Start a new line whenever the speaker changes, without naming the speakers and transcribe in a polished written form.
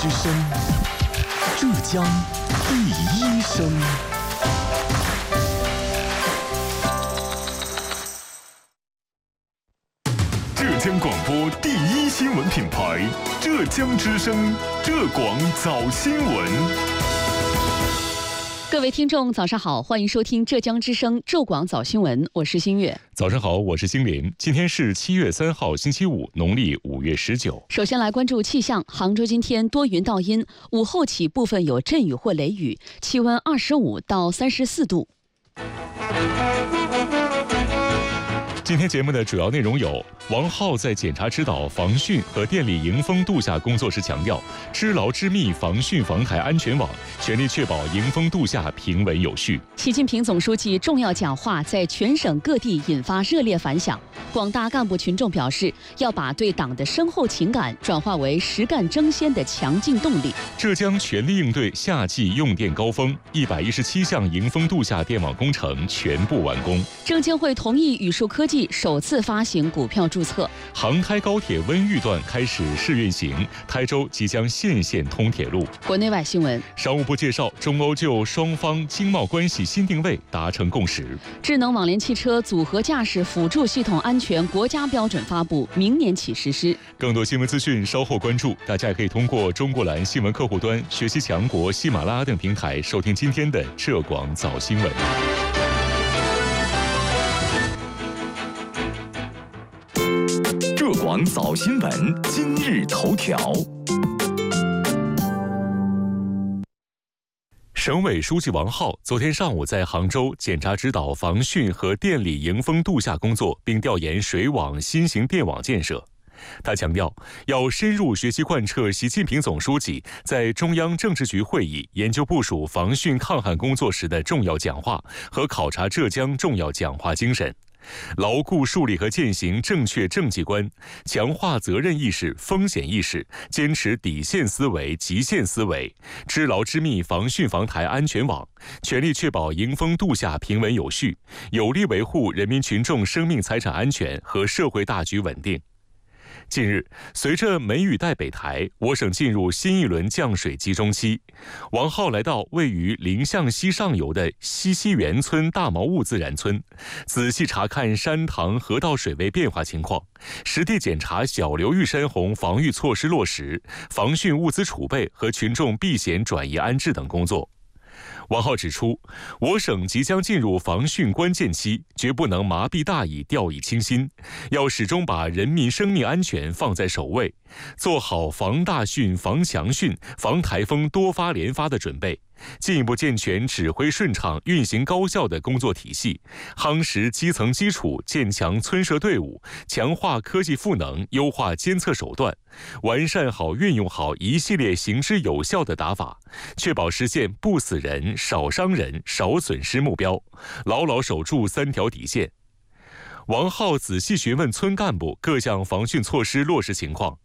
之声，浙江第一声。浙江广播第一新闻品牌，浙江之声，浙广早新闻。
各位听众早上好，欢迎收听浙江之声浙广早新闻，我是新月。
早上好，我是星林。今天是7月3号星期五，农历5月19。
首先来关注气象，杭州今天多云到阴，午后起部分有阵雨或雷雨，气温25到34度。
今天节目的主要内容有：王浩在检查指导防汛和电力迎峰度夏工作时强调，知牢知密防汛防台安全网，全力确保迎峰度夏平稳有序。
习近平总书记重要讲话在全省各地引发热烈反响，广大干部群众表示，要把对党的深厚情感转化为实干争先的强劲动力。
浙江全力应对夏季用电高峰，117项迎峰度夏电网工程全部完工。
证监会同意宇树科技首次发行股票注册。
杭台高铁温榆段开始试运行，台州即将县线通铁路。
国内外新闻，
商务部介绍，中欧就双方经贸关系新定位达成共识。
智能网联汽车组合驾驶辅助系统安全国家标准发布，明年起实施。
更多新闻资讯稍后关注，大家也可以通过中国蓝新闻客户端、学习强国、喜马拉雅等平台收听今天的浙广早新闻。
浙广早新闻今日头条。
省委书记王浩昨天上午在杭州检查指导防汛和电力迎峰度夏工作，并调研水网新型电网建设。他强调，要深入学习贯彻习近平总书记在中央政治局会议研究部署防汛抗旱工作时的重要讲话和考察浙江重要讲话精神，牢固树立和践行正确政绩观，强化责任意识、风险意识，坚持底线思维、极限思维，知牢知密防汛防台安全网，全力确保迎峰度夏平稳有序，有力维护人民群众生命财产安全和社会大局稳定。近日，随着梅雨带北台，我省进入新一轮降水集中期。王浩来到位于临象溪上游的西园村大毛兀自然村，仔细查看山塘河道水位变化情况，实地检查小流域山洪防御措施落实、防汛物资储备和群众避险转移安置等工作。王浩指出，我省即将进入防汛关键期，绝不能麻痹大意、掉以轻心，要始终把人民生命安全放在首位，做好防大汛、防强汛、防台风多发连发的准备，进一步健全指挥顺畅、运行高效的工作体系，夯实基层基础，建强村社队伍，强化科技赋能，优化监测手段，完善好、运用好一系列行之有效的打法，确保实现不死人、少伤人、少损失目标，牢牢守住3条底线。王浩仔细询问村干部各项防汛措施落实情况，